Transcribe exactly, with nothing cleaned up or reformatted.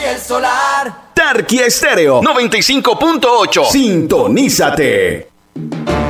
y el solar. Tarqui Estéreo noventa y cinco punto ocho. Sintonízate.